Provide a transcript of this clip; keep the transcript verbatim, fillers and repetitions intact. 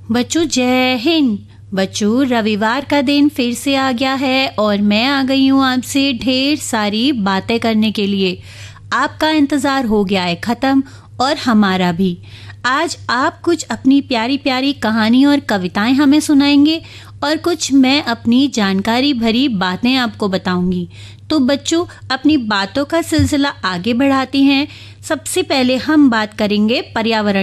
बच्चों जय हिंद। बच्चों रविवार का दिन फिर से आ गया है और मैं आ गई हूँ आपसे ढेर सारी बातें करने के लिए। आपका इंतज़ार हो गया है ख़त्म और हमारा भी। आज आप कुछ अपनी प्यारी प्यारी कहानी और कविताएं हमें सुनाएंगे और कुछ मैं अपनी जानकारी भरी बातें आपको बताऊंगी। तो बच्चों अपनी बातों का सिलसिला आगे बढ़ाती हैं। सबसे पहले हम बात करेंगे पर्यावरण